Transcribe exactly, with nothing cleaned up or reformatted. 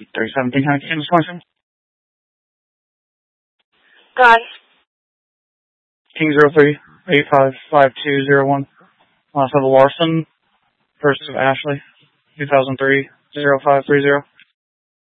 thirty-seven King County, Kansas, license. Gun. King zero three eight five five two zero one. Last of Larson. First of Ashley. two thousand three zero five three zero.